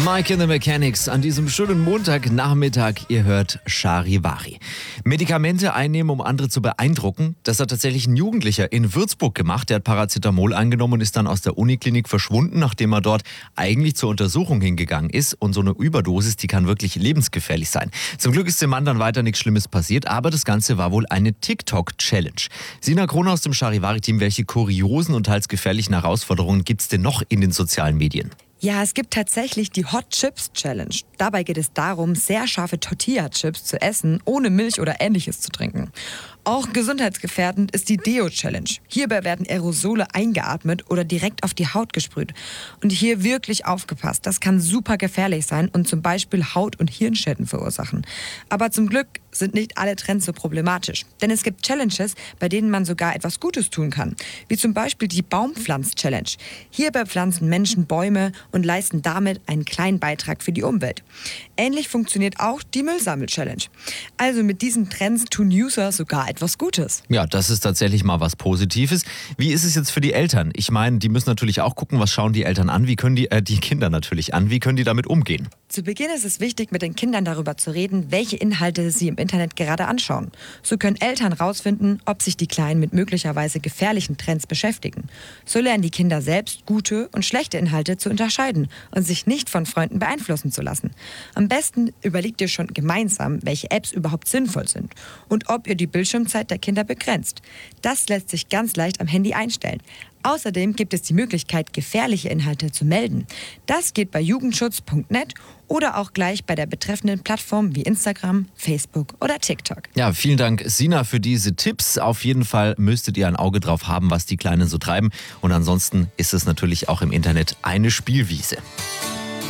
Mike and the Mechanics an diesem schönen Montagnachmittag. Ihr hört Charivari. Medikamente einnehmen, um andere zu beeindrucken. Das hat tatsächlich ein Jugendlicher in Würzburg gemacht. Der hat Paracetamol angenommen und ist dann aus der Uniklinik verschwunden, nachdem er dort eigentlich zur Untersuchung hingegangen ist. Und so eine Überdosis, die kann wirklich lebensgefährlich sein. Zum Glück ist dem Mann dann weiter nichts Schlimmes passiert, aber das Ganze war wohl eine TikTok-Challenge. Sina Kroner aus dem Charivari-Team, welche kuriosen und teils gefährlichen Herausforderungen gibt es denn noch in den sozialen Medien? Ja, es gibt tatsächlich die Hot Chips Challenge. Dabei geht es darum, sehr scharfe Tortilla-Chips zu essen, ohne Milch oder Ähnliches zu trinken. Auch gesundheitsgefährdend ist die Deo Challenge. Hierbei werden Aerosole eingeatmet oder direkt auf die Haut gesprüht. Und hier wirklich aufgepasst, das kann super gefährlich sein und zum Beispiel Haut- und Hirnschäden verursachen. Aber zum Glück sind nicht alle Trends so problematisch. Denn es gibt Challenges, bei denen man sogar etwas Gutes tun kann. Wie zum Beispiel die Baumpflanz-Challenge. Hierbei pflanzen Menschen Bäume und leisten damit einen kleinen Beitrag für die Umwelt. Ähnlich funktioniert auch die Müllsammel-Challenge. Also mit diesen Trends tun User sogar etwas Gutes. Ja, das ist tatsächlich mal was Positives. Wie ist es jetzt für die Eltern? Ich meine, die müssen natürlich auch gucken, was schauen die Eltern an, wie können die Kinder natürlich an, wie können die damit umgehen? Zu Beginn ist es wichtig, mit den Kindern darüber zu reden, welche Inhalte sie im Internet gerade anschauen. So können Eltern rausfinden, ob sich die Kleinen mit möglicherweise gefährlichen Trends beschäftigen. So lernen die Kinder selbst, gute und schlechte Inhalte zu unterscheiden und sich nicht von Freunden beeinflussen zu lassen. Am besten überlegt ihr schon gemeinsam, welche Apps überhaupt sinnvoll sind und ob ihr die Bildschirmzeit der Kinder begrenzt. Das lässt sich ganz leicht am Handy einstellen. Außerdem gibt es die Möglichkeit, gefährliche Inhalte zu melden. Das geht bei jugendschutz.net oder auch gleich bei der betreffenden Plattform wie Instagram, Facebook oder TikTok. Ja, vielen Dank, Sina, für diese Tipps. Auf jeden Fall müsstet ihr ein Auge drauf haben, was die Kleinen so treiben. Und ansonsten ist es natürlich auch im Internet eine Spielwiese.